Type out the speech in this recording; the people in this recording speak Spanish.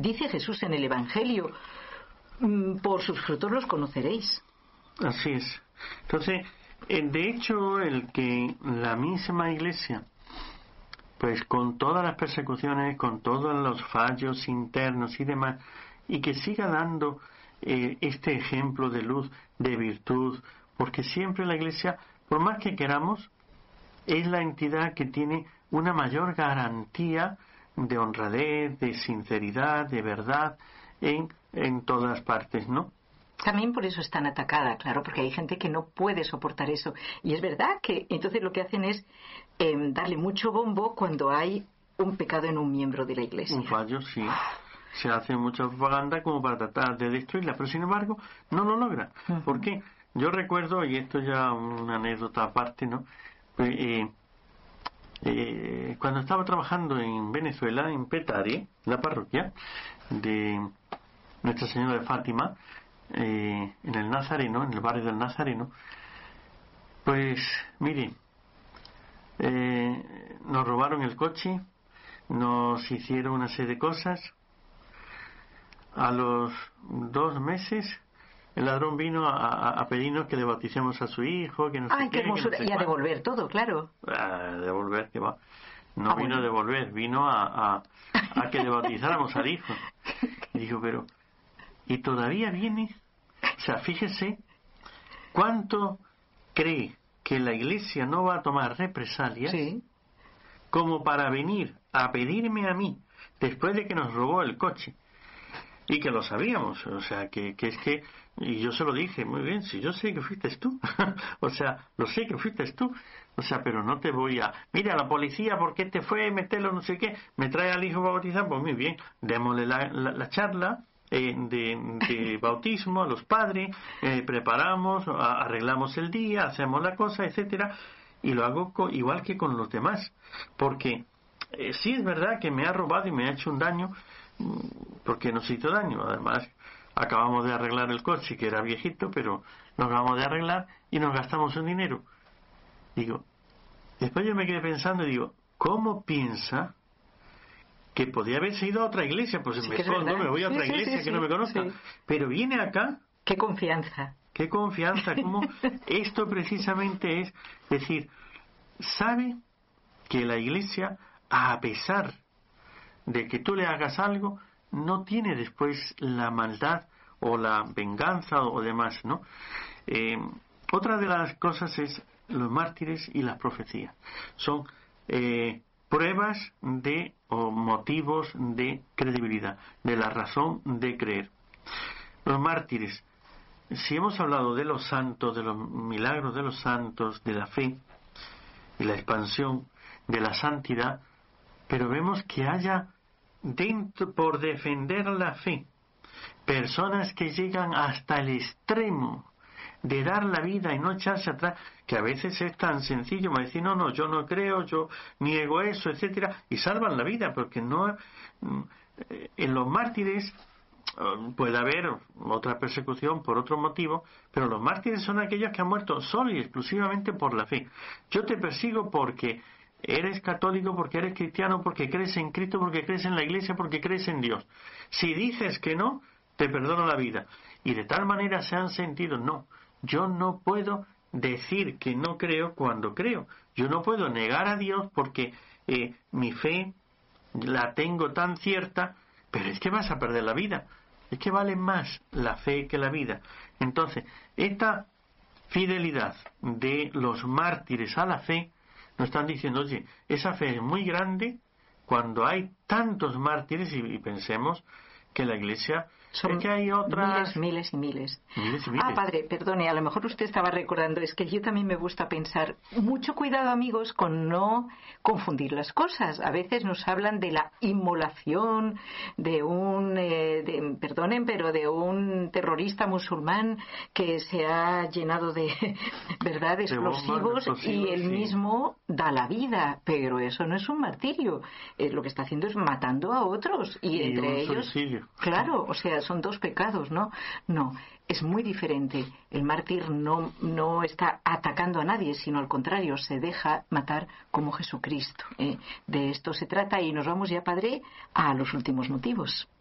dice Jesús en el Evangelio, por sus frutos los conoceréis. Así es. Entonces, de hecho, el que la misma Iglesia, pues con todas las persecuciones, con todos los fallos internos y demás, y que siga dando este ejemplo de luz, de virtud, porque siempre la Iglesia, por más que queramos, es la entidad que tiene una mayor garantía de honradez, de sinceridad, de verdad en todas partes, ¿no? También por eso es tan atacada, claro, porque hay gente que no puede soportar eso. Y es verdad que entonces lo que hacen es darle mucho bombo cuando hay un pecado en un miembro de la Iglesia. Un fallo, sí. Se hace mucha propaganda como para tratar de destruirla, pero sin embargo no lo logra. Uh-huh. ¿Por qué? Yo recuerdo, y esto ya una anécdota aparte, ¿no? Cuando estaba trabajando en Venezuela, en Petare, la parroquia de Nuestra Señora de Fátima, en el Nazareno, en el barrio del Nazareno, pues mire, nos robaron el coche, nos hicieron una serie de cosas. A los 2 meses el ladrón vino a pedirnos que le bauticemos a su hijo, que no sé ¡ay, qué hermosura! Y a devolver todo, claro. A devolver, que va. No vino a devolver, vino a que le bautizáramos al hijo. Y digo, pero... ¿y todavía viene? O sea, fíjese cuánto cree que la Iglesia no va a tomar represalias, sí, como para venir a pedirme a mí, después de que nos robó el coche. Y que lo sabíamos, o sea, que es que... Y yo se lo dije, muy bien, si yo sé que fuiste tú. O sea, lo sé que fuiste tú. O sea, pero no te voy a... Mira, la policía, ¿por qué te fue? Metelo, no sé qué. Me trae al hijo bautizado, pues muy bien. Démosle la charla de bautismo a los padres, preparamos, arreglamos el día, hacemos la cosa, etcétera. Y lo hago igual que con los demás. Porque sí es verdad que me ha robado y me ha hecho un daño, porque nos hizo daño. Además, acabamos de arreglar el coche, que era viejito, pero lo acabamos de arreglar y nos gastamos un dinero. Digo, después yo me quedé pensando y digo, ¿cómo piensa que podía haberse ido a otra iglesia? Pues sí, mejor no me voy a otra iglesia que no me conozca. Sí. Pero viene acá. ¡Qué confianza! ¡Qué confianza! Como esto precisamente es decir, sabe que la iglesia, a pesar de que tú le hagas algo, no tiene después la maldad o la venganza o demás, ¿no? Otra de las cosas es los mártires y las profecías. Son pruebas de o motivos de credibilidad, de la razón de creer. Los mártires, si hemos hablado de los santos, de los milagros de los santos, de la fe, de la expansión, de la santidad, pero vemos que haya dentro, por defender la fe, personas que llegan hasta el extremo de dar la vida y no echarse atrás, que a veces es tan sencillo como decir, no, yo no creo, yo niego eso, etcétera, y salvan la vida, porque no en los mártires puede haber otra persecución por otro motivo, pero los mártires son aquellos que han muerto solo y exclusivamente por la fe. Yo te persigo porque eres católico, porque eres cristiano, porque crees en Cristo, porque crees en la Iglesia, porque crees en Dios. Si dices que no, te perdono la vida. Y de tal manera se han sentido, no, yo no puedo decir que no creo cuando creo. Yo no puedo negar a Dios porque mi fe la tengo tan cierta, pero es que vas a perder la vida. Es que vale más la fe que la vida. Entonces, esta fidelidad de los mártires a la fe, nos están diciendo, oye, esa fe es muy grande cuando hay tantos mártires, y pensemos que la Iglesia... Son es que hay otras... miles y miles. Miles y miles. Padre, perdone, a lo mejor usted estaba recordando, es que yo también me gusta pensar, mucho cuidado, amigos, con no confundir las cosas. A veces nos hablan de la inmolación de perdonen, pero de un terrorista musulmán que se ha llenado de, ¿verdad?, de explosivos, y él mismo da la vida, pero eso no es un martirio. Lo que está haciendo es matando a otros, y entre ellos... suicidio. Claro, o sea, son dos pecados, ¿no? No, es muy diferente. El mártir no está atacando a nadie, sino al contrario, se deja matar como Jesucristo. De esto se trata, y nos vamos ya, Padre, a los últimos motivos.